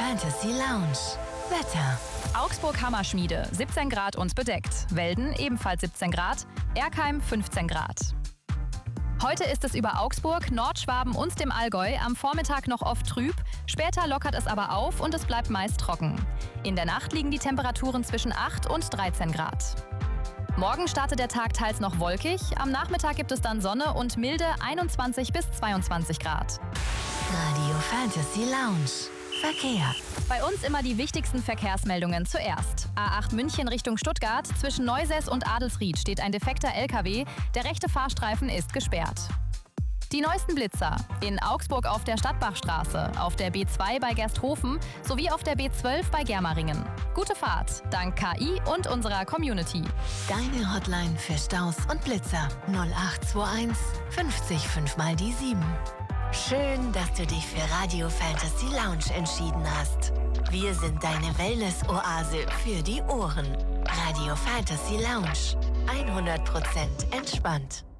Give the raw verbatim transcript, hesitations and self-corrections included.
Fantasy Lounge. Wetter. Augsburg-Hammerschmiede, siebzehn Grad und bedeckt. Welden ebenfalls siebzehn Grad. Erkheim fünfzehn Grad. Heute ist es über Augsburg, Nordschwaben und dem Allgäu am Vormittag noch oft trüb. Später lockert es aber auf und es bleibt meist trocken. In der Nacht liegen die Temperaturen zwischen acht und dreizehn Grad. Morgen startet der Tag teils noch wolkig. Am Nachmittag gibt es dann Sonne und milde einundzwanzig bis zweiundzwanzig Grad. Radio Fantasy Lounge. Verkehr. Bei uns immer die wichtigsten Verkehrsmeldungen zuerst. A acht München Richtung Stuttgart. Zwischen Neusäß und Adelsried steht ein defekter L K W. Der rechte Fahrstreifen ist gesperrt. Die neuesten Blitzer. In Augsburg auf der Stadtbachstraße, auf der B zwei bei Gersthofen sowie auf der B zwölf bei Germeringen. Gute Fahrt, dank K I und unserer Community. Deine Hotline für Staus und Blitzer. null acht zwei eins fünfzig fünf mal die sieben. Schön, dass du dich für Radio Fantasy Lounge entschieden hast. Wir sind deine Wellness-Oase für die Ohren. Radio Fantasy Lounge. hundert Prozent entspannt.